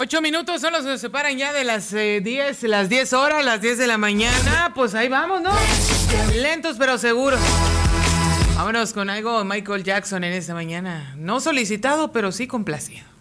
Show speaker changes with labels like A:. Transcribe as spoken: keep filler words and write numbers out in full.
A: Ocho minutos son los que nos separan ya de las eh, diez, las diez horas, las diez de la mañana. Pues ahí vamos, ¿no? Lentos pero seguros. Vámonos con algo de Michael Jackson en esta mañana. No solicitado, pero sí complacido.